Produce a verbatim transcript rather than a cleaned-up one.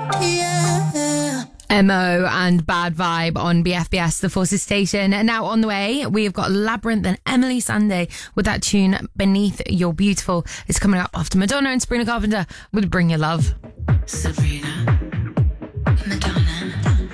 Yeah. M O and Bad Vibe on B F B S, the Forces Station. And now on the way, we've got Labyrinth and Emily Sunday with that tune Beneath You're Beautiful. It's coming up after Madonna and Sabrina Carpenter with Bring Your Love. Sabrina.